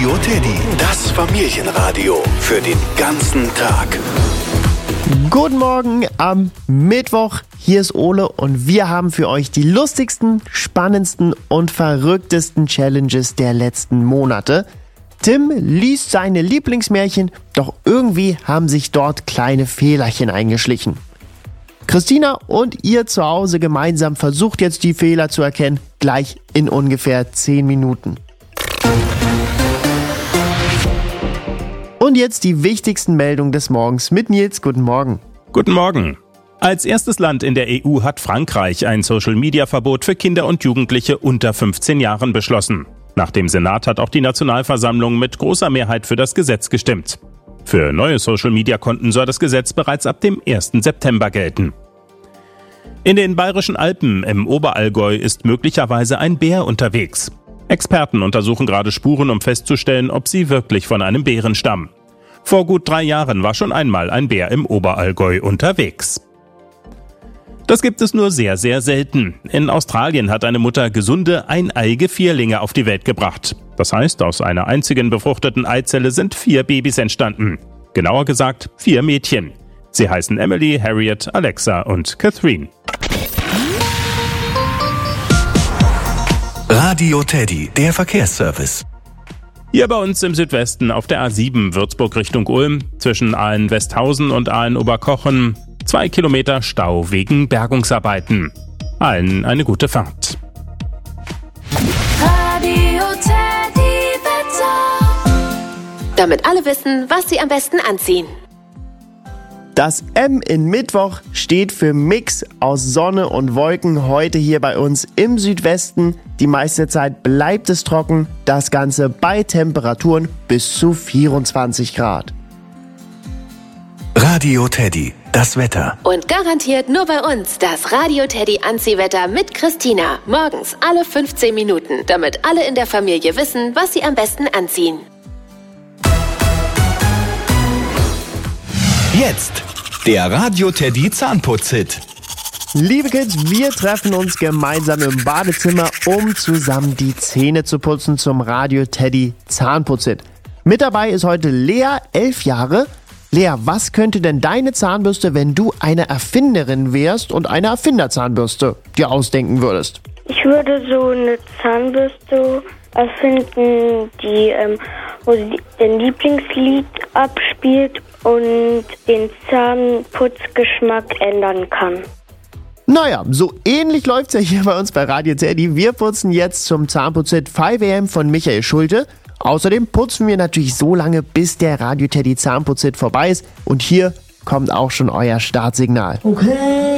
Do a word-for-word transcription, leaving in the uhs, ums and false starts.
Radio Teddy, das Familienradio für den ganzen Tag. Guten Morgen am Mittwoch, hier ist Ole und wir haben für euch die lustigsten, spannendsten und verrücktesten Challenges der letzten Monate. Tim liest seine Lieblingsmärchen, doch irgendwie haben sich dort kleine Fehlerchen eingeschlichen. Christina und ihr zu Hause gemeinsam versucht jetzt die Fehler zu erkennen, gleich in ungefähr zehn Minuten. Und jetzt die wichtigsten Meldungen des Morgens mit Nils. Guten Morgen. Guten Morgen. Als erstes Land in der E U hat Frankreich ein Social-Media-Verbot für Kinder und Jugendliche unter fünfzehn Jahren beschlossen. Nach dem Senat hat auch die Nationalversammlung mit großer Mehrheit für das Gesetz gestimmt. Für neue Social-Media-Konten soll das Gesetz bereits ab dem ersten September gelten. In den Bayerischen Alpen im Oberallgäu ist möglicherweise ein Bär unterwegs. Experten untersuchen gerade Spuren, um festzustellen, ob sie wirklich von einem Bären stammen. Vor gut drei Jahren war schon einmal ein Bär im Oberallgäu unterwegs. Das gibt es nur sehr, sehr selten. In Australien hat eine Mutter gesunde, eineige Vierlinge auf die Welt gebracht. Das heißt, aus einer einzigen befruchteten Eizelle sind vier Babys entstanden. Genauer gesagt, vier Mädchen. Sie heißen Emily, Harriet, Alexa und Catherine. Radio Teddy, der Verkehrsservice. Hier bei uns im Südwesten auf der A sieben Würzburg Richtung Ulm zwischen Aalen-Westhausen und Aalen-Oberkochen zwei Kilometer Stau wegen Bergungsarbeiten. Allen eine gute Fahrt. Radio Teddy Wetter. Damit alle wissen, was sie am besten anziehen. Das M in Mittwoch steht für Mix aus Sonne und Wolken heute hier bei uns im Südwesten. Die meiste Zeit bleibt es trocken, das Ganze bei Temperaturen bis zu vierundzwanzig Grad. Radio Teddy, das Wetter. Und garantiert nur bei uns das Radio Teddy Anziehwetter mit Christina. Morgens alle fünfzehn Minuten, damit alle in der Familie wissen, was sie am besten anziehen. Jetzt der Radio Teddy Zahnputz-Hit. Liebe Kids, wir treffen uns gemeinsam im Badezimmer, um zusammen die Zähne zu putzen zum Radio Teddy Zahnputz-Hit. Mit dabei ist heute Lea, elf Jahre. Lea, was könnte denn deine Zahnbürste, wenn du eine Erfinderin wärst und eine Erfinderzahnbürste dir ausdenken würdest? Ich würde so eine Zahnbürste erfinden, die ähm, wo sie den Lieblingslied abspielt und den Zahnputzgeschmack ändern kann. Naja, so ähnlich läuft's ja hier bei uns bei Radio Teddy. Wir putzen jetzt zum Zahnputz-Hit fünf A M von Michael Schulte. Außerdem putzen wir natürlich so lange, bis der Radio Teddy Zahnputz-Hit vorbei ist. Und hier kommt auch schon euer Startsignal. Okay.